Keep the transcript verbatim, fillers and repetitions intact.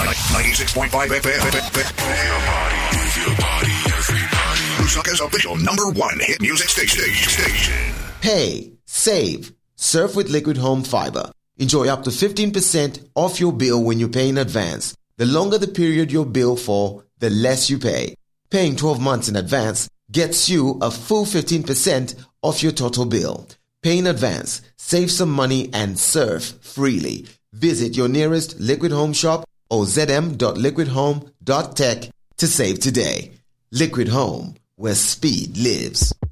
ninety-six point five F M. Move your body, move your body, everybody. Lusaka's official number one hit music station. station. Pay, save, surf with Liquid Home Fiber. Enjoy up to fifteen percent off your bill when you pay in advance. The longer the period you bill for, the less you pay. Paying twelve months in advance gets you a full fifteen percent off your total bill. Pay in advance, save some money, and surf freely. Visit your nearest Liquid Home shop or z m dot liquid home dot tech to save today. Liquid Home, where speed lives.